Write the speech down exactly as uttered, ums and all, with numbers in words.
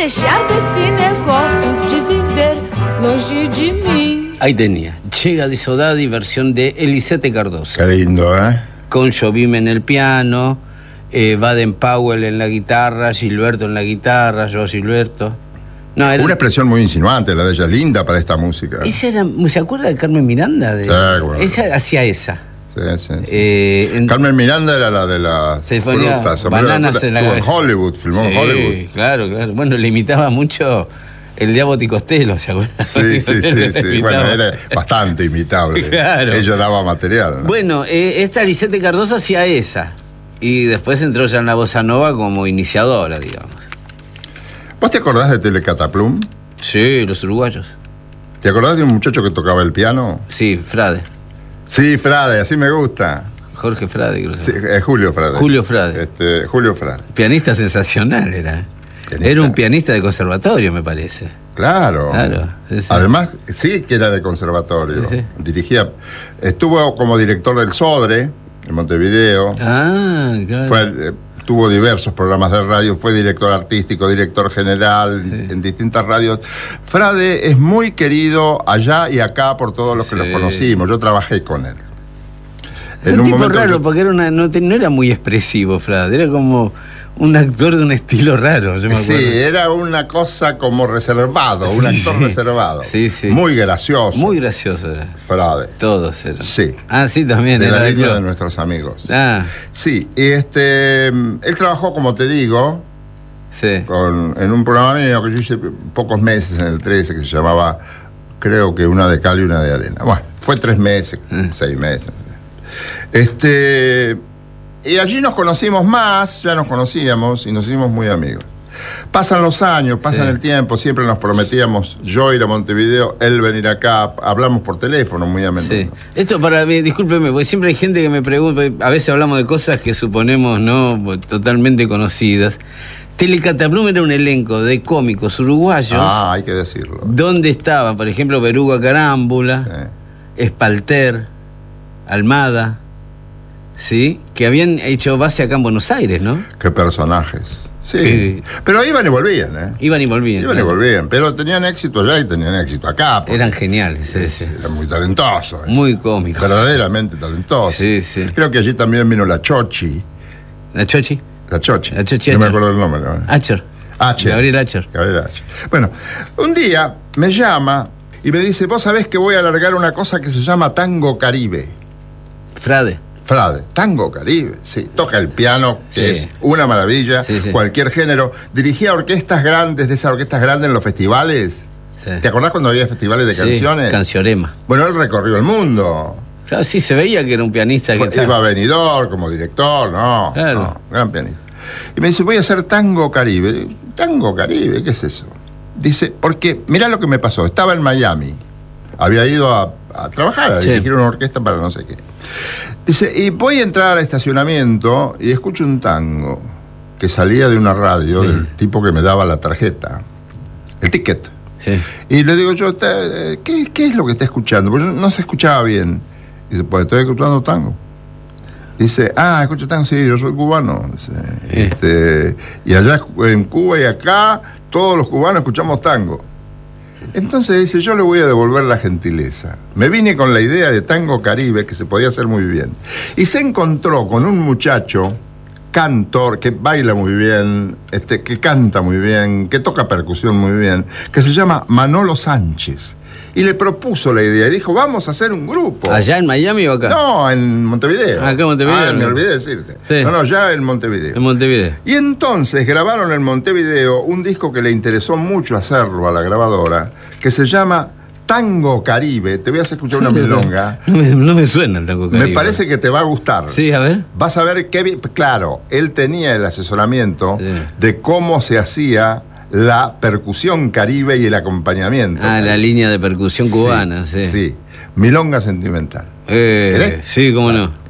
deixar desse negócio de viver longe de mim. Ahí tenía, Llega di Soldati, versión de Elisete Cardoso. Qué lindo, ¿eh? Con Jobim en el piano, eh, Baden-Powell en la guitarra, Gilberto en la guitarra, yo Gilberto. No, era... Una expresión muy insinuante, la de ella, linda para esta música. Ella era, ¿se acuerda de Carmen Miranda? De... Sí, bueno. Ella hacía esa. Sí, sí, sí. Eh, en... Carmen Miranda era la de las frutas. Bananas en la Estuvo en Hollywood, filmó sí, en Hollywood. Claro, claro. Bueno, le imitaba mucho el Diabo Ticostello, ¿se acuerda? Sí, sí, sí, sí. Bueno, era bastante imitable. Claro. Ella daba material, ¿no? Bueno, eh, esta Elisete Cardoso hacía esa. Y después entró ya en la bossa nova como iniciadora, digamos. ¿Vos te acordás de Telecataplum? Sí, los uruguayos. ¿Te acordás de un muchacho que tocaba el piano? Sí, Frade. Sí, Frade, así me gusta. Jorge Frade, creo. Sí, eh, Julio Frade. Julio Frade. Este, Julio Frade. Pianista sensacional era. ¿Pianista? Era un pianista de conservatorio, me parece. Claro. Claro. Sí, sí. Además, sí que era de conservatorio. Sí, sí. Dirigía, estuvo como director del Sodre, en Montevideo. Ah, claro. Fue, eh, tuvo diversos programas de radio, fue director artístico, director general sí. en distintas radios. Frade es muy querido allá y acá por todos los que sí. los conocimos. Yo trabajé con él. En un, un tipo raro, yo... porque era una, no, no era muy expresivo, Frade, era como un actor de un estilo raro, yo me acuerdo. Sí, era una cosa como reservado, un sí, actor sí. reservado. Sí, sí. Muy gracioso. Muy gracioso era. Frade. Todos eran. Sí. Ah, sí, también. De era la línea de, de nuestros amigos. Ah. Sí, y este, él trabajó, como te digo, sí. con, en un programa mío que yo hice pocos meses en el trece, que se llamaba, creo que una de cal y una de arena. Bueno, fue tres meses, ah. seis meses. Este, y allí nos conocimos más, ya nos conocíamos y nos hicimos muy amigos. Pasan los años, pasan sí. el tiempo, siempre nos prometíamos yo ir a Montevideo, él venir acá, hablamos por teléfono muy a menudo. Sí. Esto para mí, discúlpeme, porque siempre hay gente que me pregunta, a veces hablamos de cosas que suponemos no totalmente conocidas. Telecataplum era un elenco de cómicos uruguayos. Ah, hay que decirlo. Donde estaban, por ejemplo, Beruga Carámbula, sí. Espalter, Almada, ¿sí? Que habían hecho base acá en Buenos Aires, ¿no? Qué personajes. Sí. Que... Pero iban y volvían, ¿eh? Iban y volvían. Iban claro. y volvían, pero tenían éxito allá y tenían éxito acá. Eran geniales, sí, sí. Eran muy talentosos. Muy cómicos. Verdaderamente talentosos. Sí, sí. Creo que allí también vino la Chochi. ¿La Chochi? La Chochi. La Chochi No me acuerdo el nombre. ¿no? Acher. Acher. Gabriel Acher. Gabriel Acher. Bueno, un día me llama y me dice, vos sabés que voy a alargar una cosa que se llama Tango Caribe. Frade. Frade, Tango Caribe, sí, toca el piano, que sí. es una maravilla, sí, sí. cualquier género. Dirigía orquestas grandes, de esas orquestas grandes en los festivales. Sí. ¿Te acordás cuando había festivales de sí, canciones? Cancionema. Bueno, él recorrió el mundo. Claro, sí, se veía que era un pianista. Fue, que iba a Benidorm como director, no, claro. no, gran pianista. Y me dice, voy a hacer Tango Caribe. Tango Caribe, ¿qué es eso? Dice, porque, mirá lo que me pasó, estaba en Miami, había ido a, a trabajar, a sí. dirigir una orquesta para no sé qué. Dice, y voy a entrar al estacionamiento y escucho un tango que salía de una radio sí. del tipo que me daba la tarjeta, el ticket. Sí. Y le digo yo, ¿qué, ¿qué es lo que está escuchando? Porque no se escuchaba bien. Dice, pues estoy escuchando tango. Dice, ah, escucho tango, sí, yo soy cubano. Dice, sí. este, y allá en Cuba y acá, todos los cubanos escuchamos tango. Entonces dice, yo le voy a devolver la gentileza. Me vine con la idea de Tango Caribe, que se podía hacer muy bien. Y se encontró con un muchacho, cantor, que baila muy bien, este, que canta muy bien, que toca percusión muy bien, que se llama Manolo Sánchez. Y le propuso la idea y dijo, vamos a hacer un grupo. ¿Allá en Miami o acá? No, en Montevideo. Ah, acá en Montevideo. Ah, me olvidé decirte. Sí. No, no, ya en Montevideo. En Montevideo. Y entonces grabaron en Montevideo un disco que le interesó mucho hacerlo a la grabadora, que se llama Tango Caribe. Te voy a hacer escuchar una milonga. No me, no me suena el Tango Caribe. Me parece que te va a gustar. Sí, a ver. Vas a ver qué bien. Claro, él tenía el asesoramiento sí. de cómo se hacía la percusión caribe y el acompañamiento. Ah, caribe. La línea de percusión cubana, sí. Sí, sí. Milonga sentimental. Eh, sí, cómo no.